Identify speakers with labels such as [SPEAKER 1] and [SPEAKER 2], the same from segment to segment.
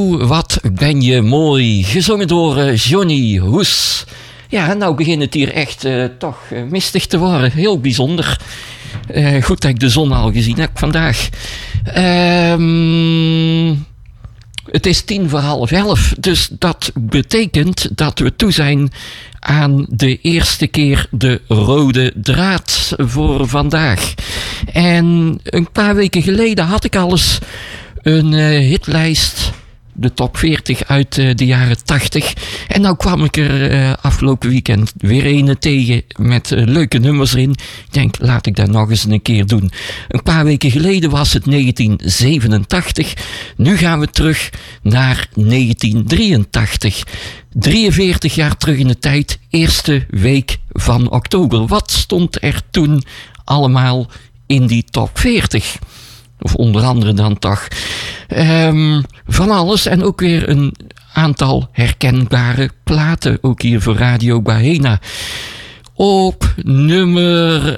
[SPEAKER 1] Oh, wat ben je mooi. Gezongen door Johnny Hoes. Ja, nou begint het hier echt toch mistig te worden. Heel bijzonder. Goed dat ik de zon al gezien heb vandaag. Het is 11:10. Dus dat betekent dat we toe zijn aan de eerste keer de rode draad voor vandaag. En een paar weken geleden had ik al eens een hitlijst, de top 40 uit de jaren 80. En nou kwam ik er afgelopen weekend weer een tegen met leuke nummers erin. Ik denk, laat ik dat nog eens een keer doen. Een paar weken geleden was het 1987. Nu gaan we terug naar 1983. 43 jaar terug in de tijd, eerste week van oktober. Wat stond er toen allemaal in die top 40? Of onder andere dan toch. Van alles en ook weer een aantal herkenbare platen. Ook hier voor Radio Bahena. Op nummer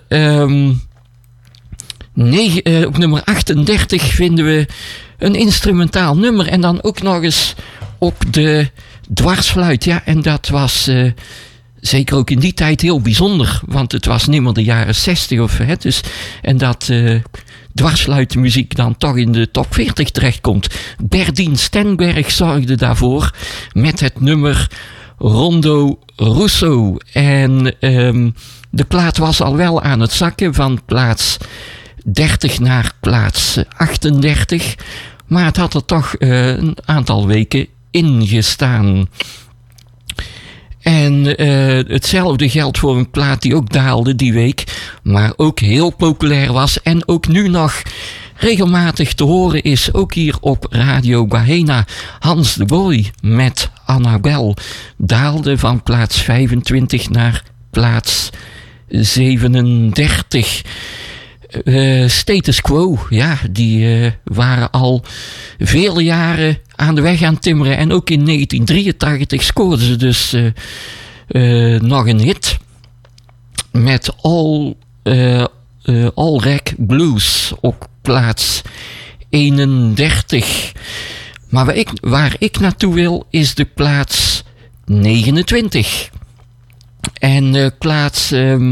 [SPEAKER 1] 38 vinden we een instrumentaal nummer. En dan ook nog eens op de dwarsfluit. Ja, en dat was zeker ook in die tijd heel bijzonder. Want het was niet meer de jaren 60 of het. Dus, en dat dwarsfluitmuziek dan toch in de top 40 terechtkomt. Berdien Stenberg zorgde daarvoor met het nummer Rondo Russo. En de plaat was al wel aan het zakken van plaats 30 naar plaats 38. Maar het had er toch een aantal weken in gestaan. En hetzelfde geldt voor een plaat die ook daalde die week, maar ook heel populair was en ook nu nog regelmatig te horen is, ook hier op Radio Bahena. Hans de Boy met Annabel daalde van plaats 25 naar plaats 37. Status Quo, ja, die waren al vele jaren aan de weg aan timmeren. En ook in 1983 scoorden ze dus nog een hit met All Rag Blues op plaats 31. Maar waar ik naartoe wil is de plaats 29. En plaats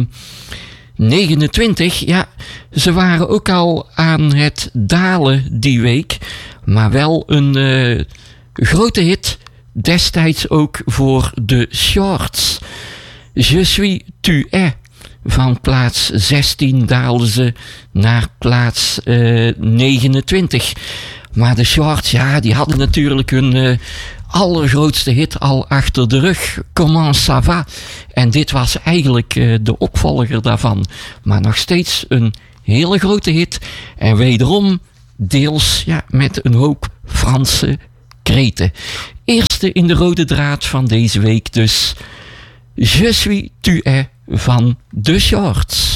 [SPEAKER 1] 29, ja, ze waren ook al aan het dalen die week, maar wel een grote hit, destijds ook voor de Shorts. Je suis tu es. Van plaats 16 daalden ze naar plaats 29. Maar de Shorts, ja, die hadden natuurlijk hun allergrootste hit al achter de rug. Comment ça va? En dit was eigenlijk de opvolger daarvan. Maar nog steeds een hele grote hit. En wederom deels ja, met een hoop Franse kreten. Eerste in de rode draad van deze week dus. Je suis tu es van de Shorts.